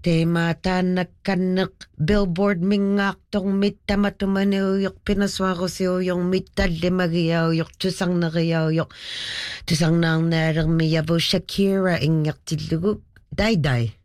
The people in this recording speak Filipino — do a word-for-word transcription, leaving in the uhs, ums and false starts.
Tema tanakkaneq billboard mingaaqtor mittamatumaniuyuq pinassuarusiuyuq mittallimagiauyuq tusarneriauyuq tusarnaarnaalermi yavu Shakira ingertillugu dai dai